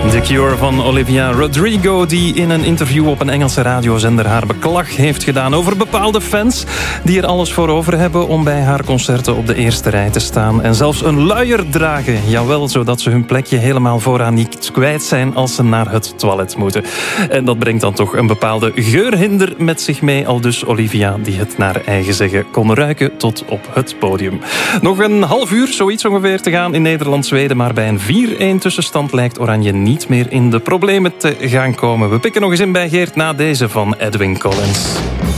The Cure van Olivia Rodrigo, die in een interview op een Engelse radiozender haar beklag heeft gedaan over bepaalde fans die er alles voor over hebben om bij haar concerten op de eerste rij te staan en zelfs een luier dragen. Jawel, zodat ze hun plekje helemaal vooraan niet kwijt zijn als ze naar het toilet moeten. En dat brengt dan toch een bepaalde geurhinder met zich mee, aldus Olivia, die het naar eigen zeggen kon ruiken tot op het podium. Nog een half uur, zoiets ongeveer, te gaan in Nederland-Zweden, maar bij een 4-1 tussenstand lijkt Oranje niet meer in de problemen te gaan komen. We pikken nog eens in bij Geert na deze van Edwin Collins.